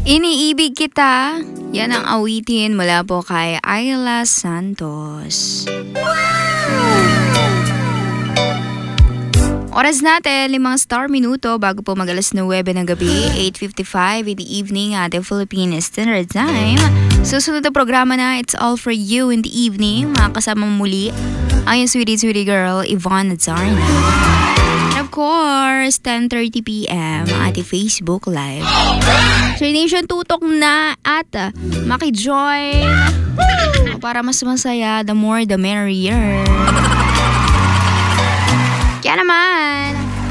Iniibig kita. Yan ang awitin mula po kay Ayla Santos. Oras natin, 5 star minuto bago po mag-alas 9 ng gabi, 8:55 in the evening at the Philippine Standard Time. Susunod na programa na It's All For You in the evening. Makakasama muli ang yung sweetie girl, Yvonne Nazarna. And of course, 10:30 p.m. ating Facebook Live. So, Nation, tutok na at maki-join para mas masaya, the more the merrier. Kaya naman,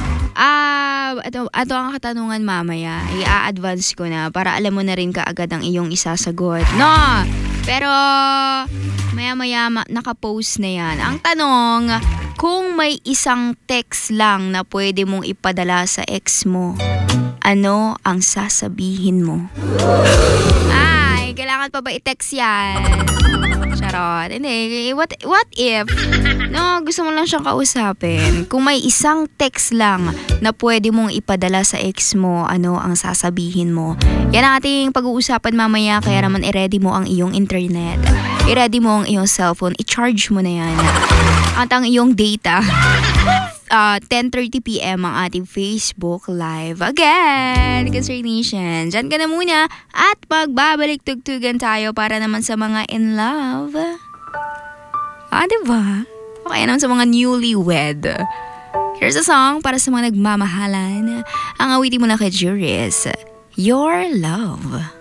ito ang katanungan mamaya. I-a-advance ko na para alam mo na rin kaagad ang iyong isasagot. No! Pero, maya-maya nakapost na yan. Ang tanong, kung may isang text lang na pwede mong ipadala sa ex mo, ano ang sasabihin mo? Ay, kailangan pa ba i-text yan? Charot. Hindi. What if? No, gusto mo lang siyang kausapin. Kung may isang text lang na pwede mong ipadala sa ex mo, ano ang sasabihin mo? Yan ang ating pag-uusapan mamaya. Kaya naman i-ready mo ang iyong internet. I-ready mo ang iyong cellphone. I-charge mo na yan. At ang iyong data. 10:30 p.m. ang ating Facebook Live. Again, Kasri Nation. Diyan ka na muna at magbabalik tugtugan tayo para naman sa mga in love. Diba? Okay naman sa mga newlywed. Here's a song para sa mga nagmamahalan. Ang awitin mo na kay Juris, Your Love.